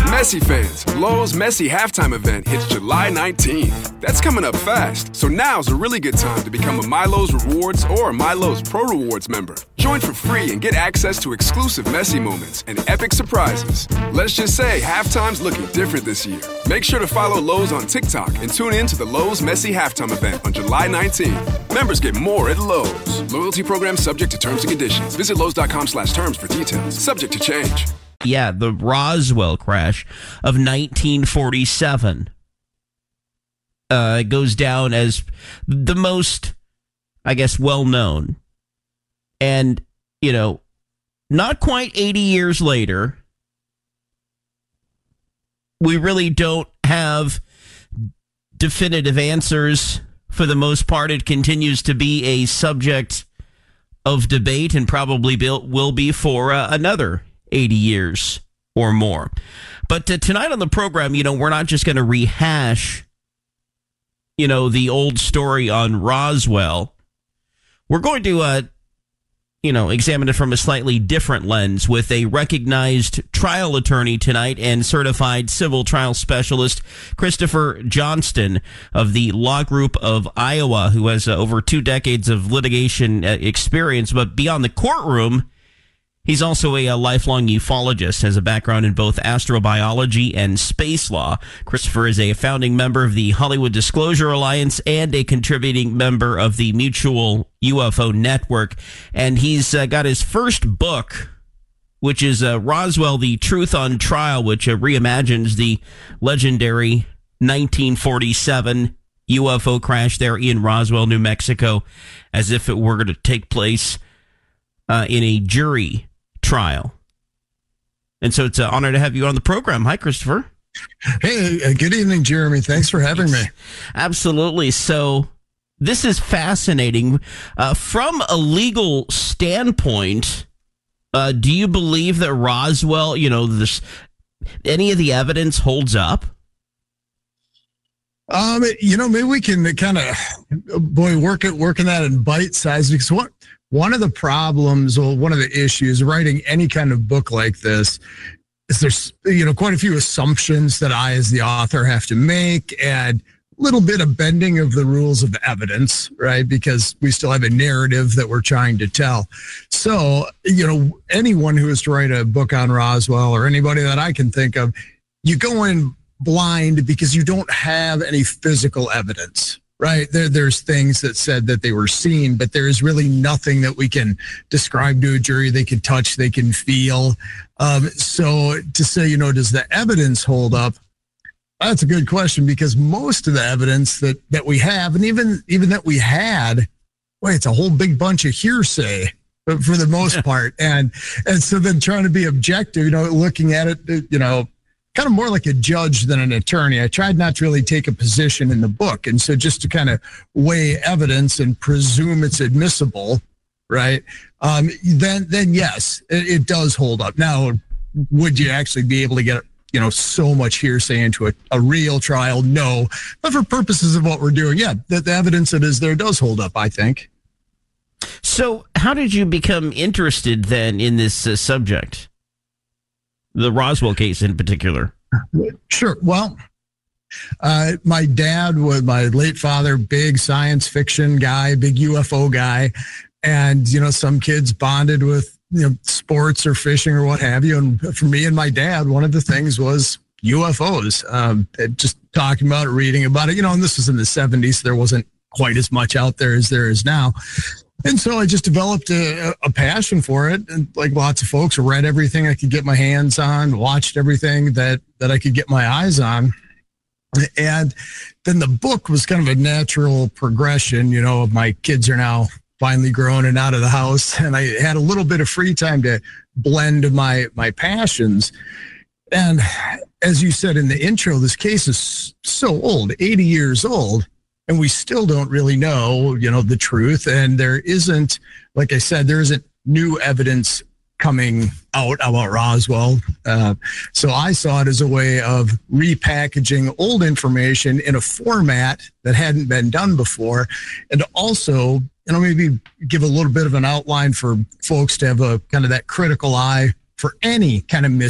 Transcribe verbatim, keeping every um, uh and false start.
Messi fans, Lowe's Messi halftime event hits July nineteenth. That's coming up fast, so now's a really good time to become a MyLowe's Rewards or MyLowe's Pro Rewards member. Join for free and get access to exclusive Messi moments and epic surprises. Let's just say halftime's looking different this year. Make sure to follow Lowe's on TikTok and tune in to the Lowe's Messi halftime event on July nineteenth. Members get more at Lowe's. Loyalty program subject to terms and conditions. Visit Lowe's.com slash terms for details. Subject to change. Yeah, the Roswell crash of nineteen forty-seven uh, goes down as the most, I guess, well-known. And, you know, not quite eighty years later, we really don't have definitive answers. For the most part, it continues to be a subject of debate and probably will be for uh, another eighty years or more. But uh, tonight on the program, you know, we're not just going to rehash, you know, the old story on Roswell. We're going to, uh, you know, examine it from a slightly different lens with a recognized trial attorney tonight and certified civil trial specialist Christopher Johnston of the Law Group of Iowa, who has uh, over two decades of litigation uh, experience. But beyond the courtroom, he's also a, a lifelong ufologist, has a background in both astrobiology and space law. Christopher is a founding member of the Hollywood Disclosure Alliance and a contributing member of the Mutual U F O Network. And he's uh, got his first book, which is uh, Roswell, The Truth on Trial, which uh, reimagines the legendary nineteen forty-seven U F O crash there in Roswell, New Mexico, as if it were going to take place uh, in a jury trial. And so it's an honor to have you on the program. Hi, Christopher. Hey, uh, good evening, Jeremy. Thanks for having me. Absolutely. So this is fascinating. Uh, from a legal standpoint, uh, do you believe that Roswell, you know, this, any of the evidence holds up? Um, you know, maybe we can kind of, boy, work it, working that in bite size, because what, One of the problems, or one of the issues writing any kind of book like this is there's, you know, quite a few assumptions that I, as the author, have to make, and a little bit of bending of the rules of evidence, right? Because we still have a narrative that we're trying to tell. So, you know, anyone who is to write a book on Roswell, or anybody that I can think of, you go in blind because you don't have any physical evidence. Right. There, there's things that said that they were seen, but there is really nothing that we can describe to a jury. They can touch, they can feel. Um, so to say, you know, does the evidence hold up? That's a good question, because most of the evidence that, that we have, and even, even that we had, well, it's a whole big bunch of hearsay for the most part. And, and so then trying to be objective, you know, looking at it, you know, kind of more like a judge than an attorney. I tried not to really take a position in the book. And so just to kind of weigh evidence and presume it's admissible, right? Um, then, then yes, it, it does hold up. Now, would you actually be able to get, you know, so much hearsay into a, a real trial? No. But for purposes of what we're doing, yeah, the, the evidence that is there does hold up, I think. So how did you become interested then in this uh, subject? The Roswell case in particular. Sure. Well, uh, my dad was my late father, big science fiction guy, big U F O guy. And, you know, some kids bonded with, you know, sports or fishing or what have you. And for me and my dad, one of the things was U F Os, um, just talking about it, reading about it, you know, and this was in the seventies. So there wasn't quite as much out there as there is now. And so I just developed a, a passion for it. And like lots of folks, read everything I could get my hands on, watched everything that, that I could get my eyes on. And then the book was kind of a natural progression. You know, my kids are now finally grown and out of the house, and I had a little bit of free time to blend my, my passions. And as you said in the intro, this case is so old, eighty years old. And we still don't really know, you know, the truth. And there isn't, like I said, there isn't new evidence coming out about Roswell. Uh, so I saw it as a way of repackaging old information in a format that hadn't been done before. And also, you know, maybe give a little bit of an outline for folks to have a kind of that critical eye for any kind of mystery